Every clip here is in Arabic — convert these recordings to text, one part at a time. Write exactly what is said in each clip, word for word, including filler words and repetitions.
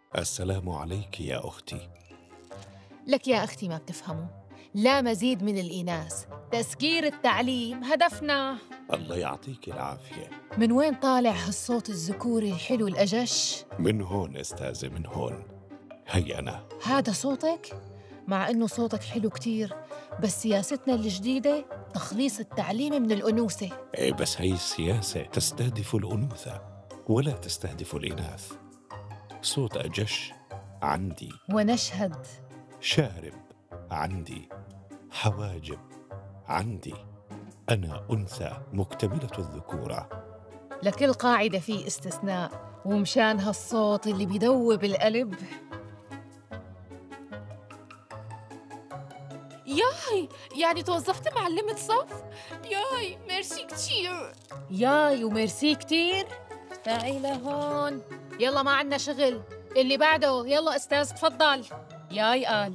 السلام عليك يا أختي. لك يا أختي ما بتفهموا، لا مزيد من الإناث، تسكير التعليم هدفنا. الله يعطيك العافية. من وين طالع هالصوت الذكوري الحلو الأجش؟ من هون أستاذة، من هون. هي أنا. هذا صوتك؟ مع إنه صوتك حلو كتير، بس سياستنا الجديدة تخليص التعليم من الأنوثة. إيه بس هي السياسة تستهدف الأنوثة ولا تستهدف الإناث. صوت أجش عندي، ونشهد شارب عندي، حواجب عندي. أنا أنثى مكتملة الذكورة. لكل قاعدة في استثناء، ومشان هالصوت اللي بيدوب القلب. ياي يعني توظفت معلمة صف؟ ياي ميرسي كتير. ياي وميرسي كتير. تعي لهون، يلا ما عنا شغل. اللي بعده، يلا أستاذ تفضل. ياي قال.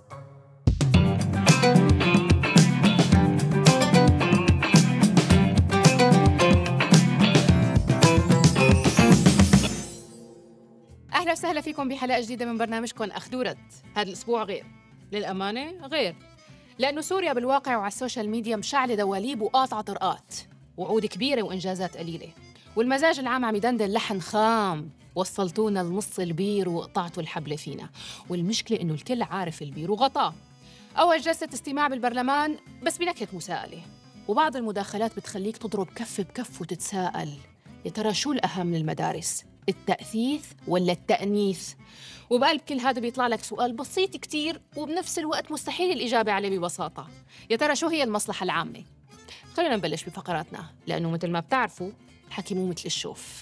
أهلا وسهلا فيكم بحلقة جديدة من برنامجكم أخدورة. هذا الأسبوع غير، للأمانة غير، لأنه سوريا بالواقع وعلى السوشيال ميديا مشعلة دواليب وقاطعة طرقات، وعود كبيرة وإنجازات قليلة، والمزاج العام عم يدندن لحن خام. وصلتونا لنص البير وقطعتوا الحبل فينا، والمشكلة إنه الكل عارف البير وغطاه. أول جلسة استماع بالبرلمان بس بنكهة مساءلة، وبعض المداخلات بتخليك تضرب كف بكف وتتساءل يا ترى شو الأهم من المدارس؟ التأثيث ولا التأنيث؟ وبقلب كل هذا بيطلع لك سؤال بسيط كتير وبنفس الوقت مستحيل الإجابة عليه ببساطة. يا ترى شو هي المصلحة العامة؟ خلينا نبلش بفقراتنا، لأنه مثل ما بتعرفوا الحكي مو مثل الشوف.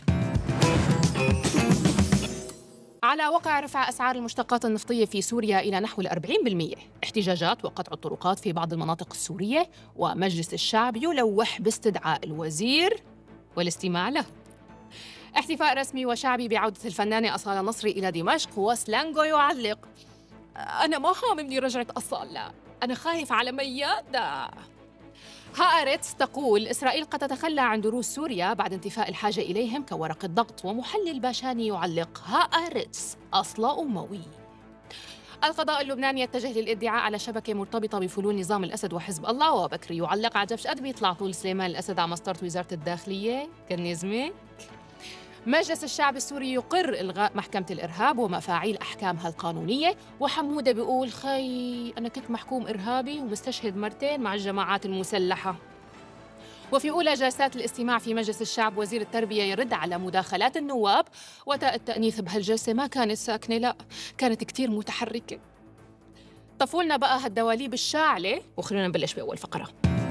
على وقع رفع أسعار المشتقات النفطية في سوريا إلى نحو الأربعين بالمئة، احتجاجات وقطع الطرقات في بعض المناطق السورية، ومجلس الشعب يلوح باستدعاء الوزير والاستماع له. احتفاء رسمي وشعبي بعودة الفنانة أصالة نصري إلى دمشق، وسلانجو يعلق: أنا ما هاممني رجعة أصالة، أنا خايف على ميادة. هآرتس تقول: إسرائيل قد تتخلى عن دروس سوريا بعد انتفاء الحاجة إليهم كورقة ضغط. ومحلل باشاني يعلق: هآرتس أصل أموي. القضاء اللبناني يتجه للادعاء على شبكة مرتبطة بفلول نظام الأسد وحزب الله. وبكري يعلق: عجبش قد بيطلع طول سليمان الأسد على مسطرة وزارة الداخلية كالنزمة. مجلس الشعب السوري يقر إلغاء محكمة الإرهاب ومفاعيل أحكامها القانونية. وحمودة بيقول: خي أنا كنت محكوم إرهابي ومستشهد مرتين مع الجماعات المسلحة. وفي أولى جلسات الاستماع في مجلس الشعب، وزير التربية يرد على مداخلات النواب. وتاء التأنيث بهالجلسة ما كانت ساكنة، لا كانت كتير متحركة. طفولنا بقى هالدواليب الشاعلة، وخلونا نبلش بأول فقرة.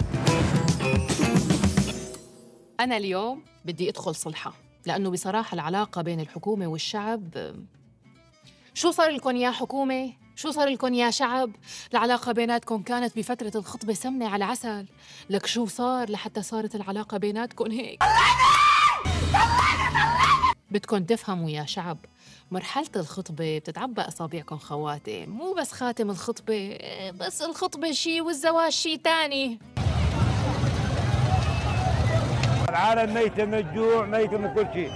أنا اليوم بدي أدخل صلحة، لأنه بصراحة العلاقة بين الحكومة والشعب، شو صار لكم يا حكومة؟ شو صار لكم يا شعب؟ العلاقة بيناتكم كانت بفترة الخطبة سمنة على عسل، لك شو صار لحتى صارت العلاقة بيناتكم هيك؟ بدكم تفهموا يا شعب، مرحلة الخطبة بتتعبى أصابعكم خواتم، مو بس خاتم الخطبة، بس الخطبة شي والزواج شي تاني. العالم ميت من الجوع، ميت من كل شيء.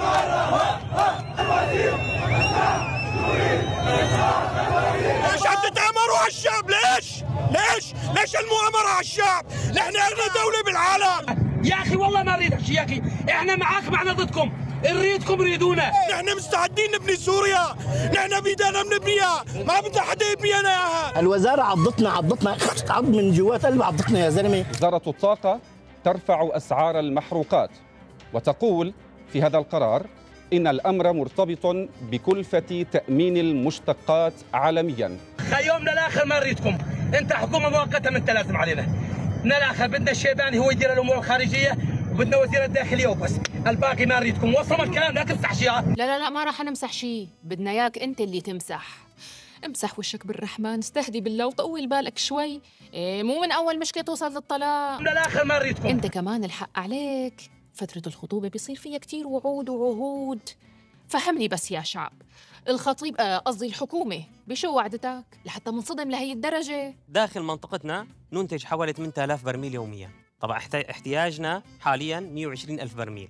ليش عم تتآمروا على الشعب؟ ليش؟ ليش؟ ليش المؤامرة على الشعب؟ نحن أغنى دولة بالعالم. يا أخي والله ما نريد شيء يا أخي، إحنا معاك معنا ضدكم، نريدكم ريدونا. نحن مستعدين نبني سوريا، نحن بيدنا بنبنيها، ما بدنا حدا يبني لنا إياها. الوزارة عضتنا عضتنا عض من جوات قلب عضتنا يا زلمة. وزارة الطاقة ترفع أسعار المحروقات وتقول في هذا القرار إن الأمر مرتبط بكلفة تأمين المشتقات عالمياً. خيوم للآخر ما نريدكم، أنت حكومة مؤقتة من لازم علينا. من الآخر بدنا الشيباني هو يدير الأمور الخارجية، وبدنا وزير الداخلية وبس، الباقي ما نريدكم. وصل الكلام، لا تمسح شيء. لا لا لا ما راح نمسح شيء، بدنا إياك أنت اللي تمسح. امسح وشك بالرحمن، استهدي بالله وطول بالك شوي. إيه مو من أول مشكلة توصل للطلاق. من الآخر ما نريدكم. أنت كمان الحق عليك، فترة الخطوبة بيصير فيها كتير وعود وعهود. فهمني بس يا شعب، الخطيب قصدي الحكومة بشو وعدتك لحتى منصدم لهي الدرجة؟ داخل منطقتنا ننتج حوالي ثمانية آلاف برميل يوميا. طبعا احتياجنا حاليا مئة وعشرين ألف برميل.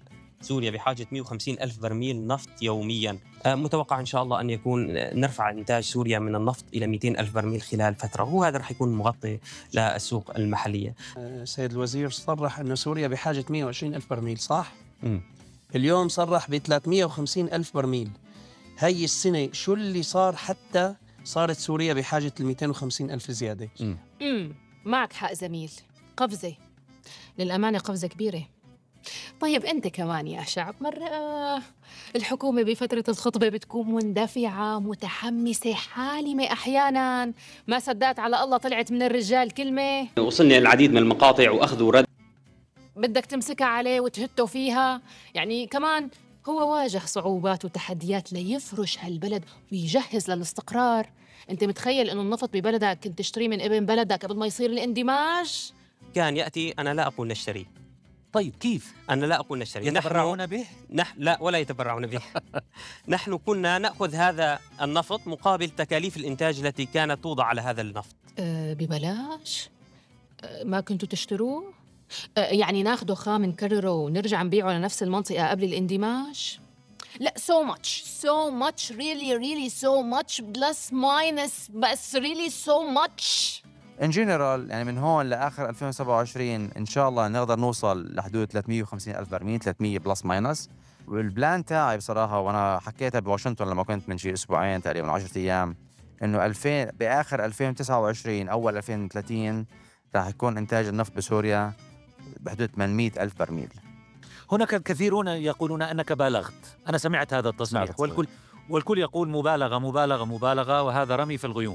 سوريا بحاجة مئة وخمسين ألف برميل نفط يومياً. متوقع إن شاء الله أن يكون نرفع إنتاج سوريا من النفط إلى مئتين ألف برميل خلال فترة، وهذا رح يكون مغطي للسوق المحلية. سيد الوزير صرح أن سوريا بحاجة مئة وعشرين ألف برميل، صح؟ م. اليوم صرح ب ثلاثمئة وخمسين ألف برميل. هاي السنة شو اللي صار حتى صارت سوريا بحاجة ل مئتين وخمسين ألف زيادة؟ امم معك حق زميل، قفزة للأمانة، قفزة كبيرة. طيب أنت كمان يا شعب، مرة الحكومة بفترة الخطبة بتكون مندفعة متحمسة حالمة، أحياناً ما صدقت على الله طلعت من الرجال كلمة. وصلني العديد من المقاطع وأخذ ورد بدك تمسكها عليه وتهته فيها. يعني كمان هو واجه صعوبات وتحديات ليفرش هالبلد ويجهز للاستقرار. أنت متخيل إنه النفط ببلدك كنت تشتريه من ابن بلدك قبل ما يصير الاندماج؟ كان يأتي، أنا لا أقول نشتري. طيب كيف؟ أنا لا أقول نشتري. يتبرعون به؟ نح... لا، ولا يتبرعون به. نحن كنا نأخذ هذا النفط مقابل تكاليف الإنتاج التي كانت توضع على هذا النفط. أه ببلاش؟ أه ما كنتوا تشتروه؟ أه يعني ناخده خام نكرره ونرجع نبيعه لنفس المنطقة قبل الاندماج؟ لا so much so much really really so much plus minus بس really so much ان جنرال. يعني من هون لاخر ألفين وسبعة وعشرين ان شاء الله نقدر نوصل لحدود ثلاثمئة وخمسين ألف برميل، ثلاثمئة بلس ماينس. والبلان تاعي بصراحه، وانا حكيتها بواشنطن لما كنت من شي اسبوعين تقريبا عشرة ايام، انه ألفين باخر ألفين وتسعة وعشرين اول ألفين وثلاثين راح يكون انتاج النفط بسوريا بحدود ثمانمئة ألف برميل. هناك الكثيرون يقولون انك بالغت، انا سمعت هذا التصريح، والكل والكل يقول مبالغه مبالغه مبالغه، وهذا رمي في الغيوم.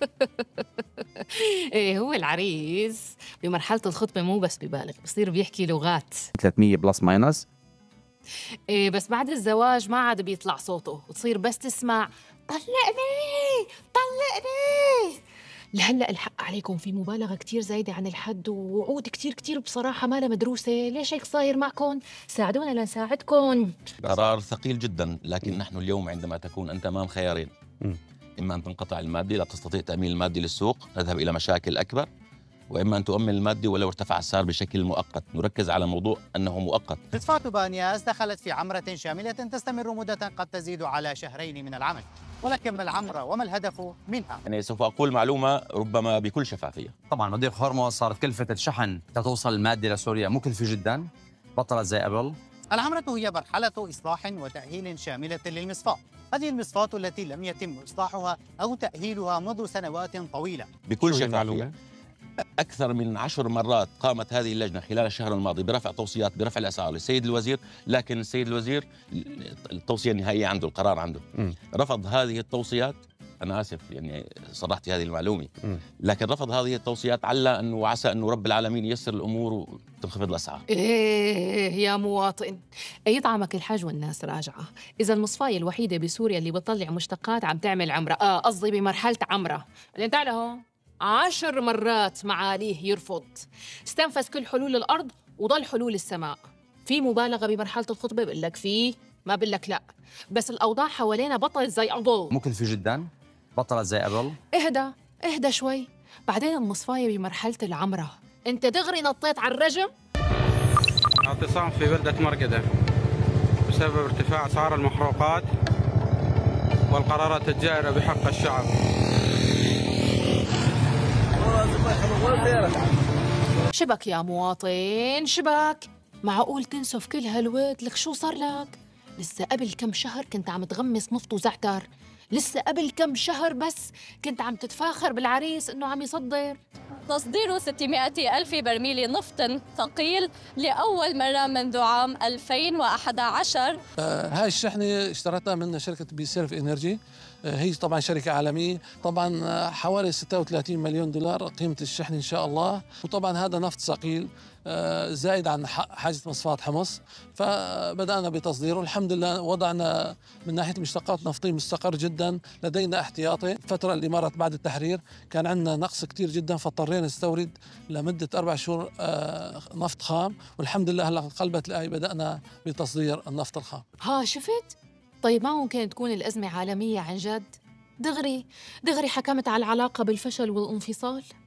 ايه هو العريس بمرحله الخطبه مو بس ببالغ، بصير بيحكي لغات ثلاثمئة بلس ماينس. ايه بس بعد الزواج ما عاد بيطلع صوته، وتصير بس تسمع طلقني طلقني. لهلا الحق عليكم في مبالغه كتير زايده عن الحد، ووعود كتير كتير بصراحه ما لها مدروسه. ليش هيك صاير معكم؟ ساعدونا لنساعدكم. قرار ثقيل جدا، لكن نحن اليوم عندما تكون انت امام خيارين، اما ان تنقطع المادي لا تستطيع تامين المادي للسوق، نذهب الى مشاكل اكبر، واما ان تؤمن المادي ولو ارتفع السعر بشكل مؤقت. نركز على موضوع انه مؤقت. مصفاة بانياس دخلت في عمره شامله تستمر مده قد تزيد على شهرين من العمل، ولكن ما العمره وما الهدف منها؟ يعني سوف اقول معلومه ربما بكل شفافيه. طبعا مضيق هرمز صارت كلفه الشحن تتوصل المادي لسوريا مكلفه جدا، بطلت زي قبل. العمره هي مرحله اصلاح وتاهيل شامله للمصفاة. هذه المصفاة التي لم يتم اصلاحها او تاهيلها منذ سنوات طويله. بكل شفافيه أكثر من عشر مرات قامت هذه اللجنة خلال الشهر الماضي برفع توصيات برفع الأسعار للسيد الوزير، لكن السيد الوزير التوصية النهائية عنده، القرار عنده، م. رفض هذه التوصيات. أنا آسف يعني صرحت هذه المعلومة، م. لكن رفض هذه التوصيات على أنه وعسى أنه رب العالمين ييسر الأمور وتنخفض الأسعار. إيه يا مواطن، يطعمك الحاج والناس راجعة. إذا المصفاية الوحيدة بسوريا اللي بتطلع مشتقات عم تعمل عمرة، آه قصدي بمرحلة عمرة، اللي انت له عشر مرات معاليه يرفض، استنفذ كل حلول الأرض وضل حلول السماء. في مبالغة بمرحلة الخطبة؟ بقول لك في، ما بقول لك لا، بس الأوضاع حوالينا بطلت زي قبل. مكلفة جدا، بطلت زي قبل. اهدى اهدى شوي. بعدين المصفاية بمرحلة العمرة، انت دغري نطيت على الرجم. اعتصام في بلدة مرقدة بسبب ارتفاع أسعار المحروقات والقرارات الجائرة بحق الشعب. شبك يا مواطن شبك، معقول تنسف كل هالوقت؟ لك شو صار لك؟ لسه قبل كم شهر كنت عم تغمس نفط وزعتر، لسه قبل كم شهر بس كنت عم تتفاخر بالعريس انه عم يصدر. تصدير ستمائة ألف برميل نفط ثقيل لأول مرة منذ عام ألفين وأحد عشر. آه هاي الشحنة اشترتها من شركة بيسيرف إنرجي، آه هي طبعا شركة عالمية، طبعا آه حوالي ستة وثلاثين مليون دولار قيمة الشحن إن شاء الله. وطبعا هذا نفط ثقيل آه زائد عن حاجة مصفاة حمص، فبدأنا بتصديره. الحمد لله وضعنا من ناحية مشتقات نفطية مستقر جدا، لدينا احتياطي. الفترة اللي مرت بعد التحرير كان عندنا نقص كتير جدا، فاضطرينا نستورد لمدة أربع شهور آه نفط خام، والحمد لله هلا قلبت الآية بدأنا بتصدير النفط الخام. ها شفت؟ طيب ما ممكن تكون الأزمة عالمية عن جد؟ دغري دغري حكمت على العلاقة بالفشل والانفصال.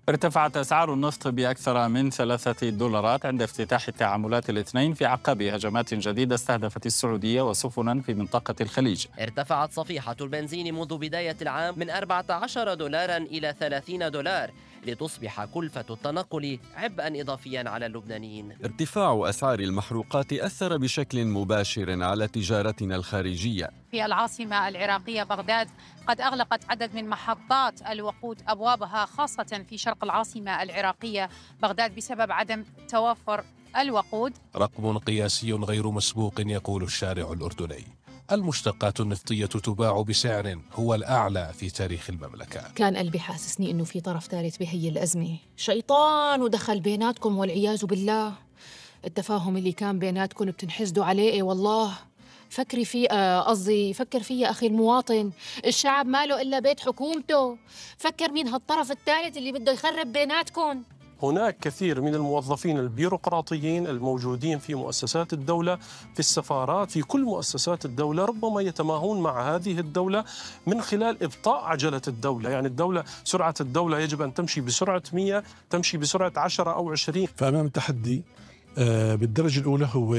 ارتفعت أسعار النفط بأكثر من ثلاثة دولارات عند افتتاح التعاملات الاثنين في أعقاب هجمات جديدة استهدفت السعودية وسفنا في منطقة الخليج. ارتفعت صفيحة البنزين منذ بداية العام من أربعة عشر دولارا إلى ثلاثين دولار لتصبح كلفة التنقل عبئا إضافيا على اللبنانيين. ارتفاع أسعار المحروقات أثر بشكل مباشر على تجارتنا الخارجية. في العاصمة العراقية بغداد قد أغلقت عدد من محطات الوقود أبوابها خاصة في شرق العاصمة العراقية بغداد بسبب عدم توافر الوقود. رقم قياسي غير مسبوق يقول الشارع الأردني. المشتقات النفطية تباع بسعر هو الأعلى في تاريخ المملكة. كان قلبي حاسسني إنه في طرف ثالث بهي الأزمة، شيطان ودخل بيناتكم والعياذ بالله. التفاهم اللي كان بيناتكم بتنحسدوا عليه. إيه والله فكري فيه، قصدي فكر فيه يا أخي المواطن، الشعب ماله إلا بيت حكومته. فكر مين هالطرف الثالث اللي بده يخرب بيناتكم. هناك كثير من الموظفين البيروقراطيين الموجودين في مؤسسات الدولة، في السفارات، في كل مؤسسات الدولة، ربما يتماهون مع هذه الدولة من خلال إبطاء عجلة الدولة. يعني الدولة، سرعة الدولة يجب أن تمشي بسرعة مية، تمشي بسرعة عشرة أو عشرين. فأمام التحدي بالدرجة الأولى هو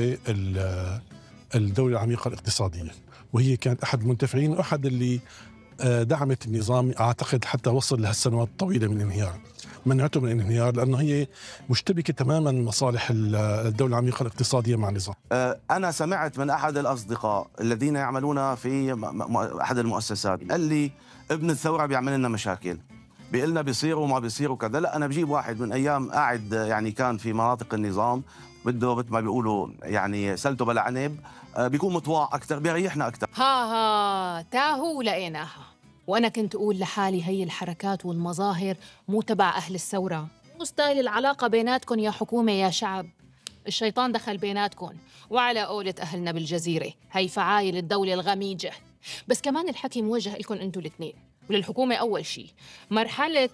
الدولة العميقة الاقتصادية، وهي كانت أحد المنتفعين وأحد اللي دعمت النظام، أعتقد حتى وصل لهالسنوات الطويلة من الانهيار، منعته من الانهيار لأنه هي مشتبكة تماما مصالح الدولة العميقة الاقتصادية مع النظام. أنا سمعت من أحد الأصدقاء الذين يعملون في أحد المؤسسات قال لي ابن الثورة بيعمل لنا مشاكل، بيقول لنا بيصير وما بيصير وكذا. لا، أنا بجيب واحد من أيام قاعد يعني كان في مناطق النظام بده مثل ما بيقولوا يعني سلته بلا عنب، بيكون مطواع أكثر، بيريحنا أكثر. ها ها تاهو لقيناها. وأنا كنت أقول لحالي هي الحركات والمظاهر مو تبع أهل الثورة، مو ستايل العلاقة بيناتكم يا حكومة يا شعب. الشيطان دخل بيناتكم، وعلى قولة أهلنا بالجزيرة هي فعايل الدولة الغميجة. بس كمان الحكي موجه لكم أنتوا الاثنين وللحكومة. أول شيء مرحلة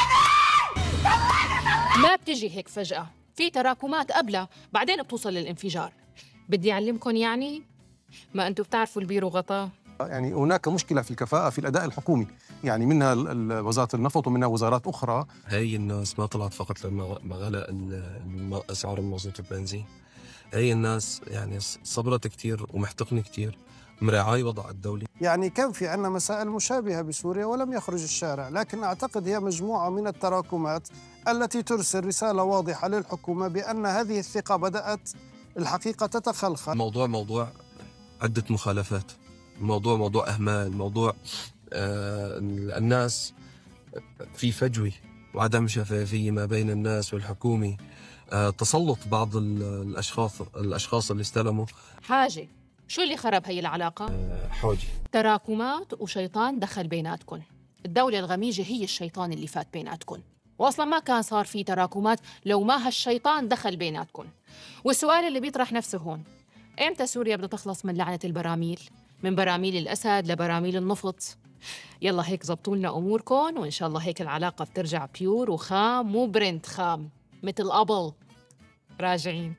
ما بتجي هيك فجأة، في تراكمات قبلها بعدين بتوصل للانفجار. بدي أعلمكم يعني ما أنتوا بتعرفوا البيرو غطاه. يعني هناك مشكلة في الكفاءة في الأداء الحكومي، يعني منها وزارة النفط ومنها وزارات أخرى. هي الناس ما طلعت فقط لما غلى أسعار مازوت البنزين، هي الناس يعني صبرت كتير ومحتقنة كتير مراعي وضع الدولي. يعني كان في عندنا مسائل مشابهة بسوريا ولم يخرج الشارع، لكن أعتقد هي مجموعة من التراكمات التي ترسل رسالة واضحة للحكومة بأن هذه الثقة بدأت الحقيقة تتخلخل. موضوع موضوع عدة مخالفات، موضوع موضوع أهمال، موضوع آه الناس في فجوة وعدم شفافية ما بين الناس والحكومة، آه تسلط بعض الأشخاص الأشخاص اللي استلموا. حاجة شو اللي خرب هي العلاقة؟ آه حاجة تراكمات وشيطان دخل بيناتكم. الدولة الغميجة هي الشيطان اللي فات بيناتكم، وأصلا ما كان صار في تراكمات لو ما هالشيطان دخل بيناتكم. والسؤال اللي بيطرح نفسه هون، إمتى سوريا بدها تخلص من لعنة البراميل؟ من براميل الأسد لبراميل النفط. يلا هيك زبطوا لنا أموركم، وإن شاء الله هيك العلاقة بترجع بيور وخام، مو برنت خام مثل قبل. راجعين.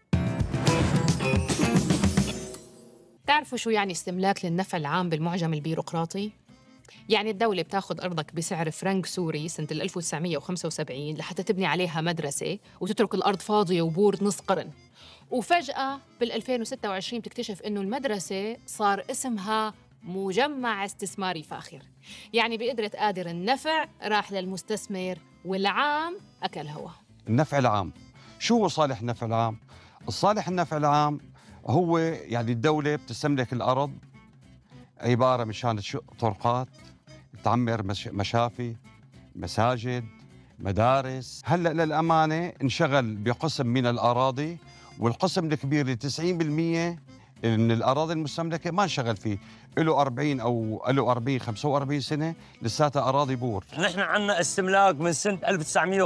تعرفوا شو يعني استملاك للنفع العام بالمعجم البيروقراطي؟ يعني الدولة بتاخذ أرضك بسعر فرنك سوري سنة ألف وتسعمية وخمسة وسبعين لحتى تبني عليها مدرسة وتترك الأرض فاضية وبور نص قرن، وفجأة بال2026 بتكتشف إنه المدرسة صار اسمها مجمع استثماري فاخر. يعني بقدرة قادر النفع راح للمستثمر والعام أكل هوا. النفع العام، شو هو صالح النفع العام؟ الصالح النفع العام هو يعني الدولة بتستملك الأرض عبارة مشان طرقات، تعمر مشافي، مساجد، مدارس. هلأ للأمانة انشغل بقسم من الأراضي، والقسم الكبير اللي تسعين بالمية من الأراضي المستملكة ما انشغل فيه، له أربعين أو له أربعين خمسة وأربعين سنة لساتها أراضي بور. نحن عندنا استملاك من سنة ألف وتسعمية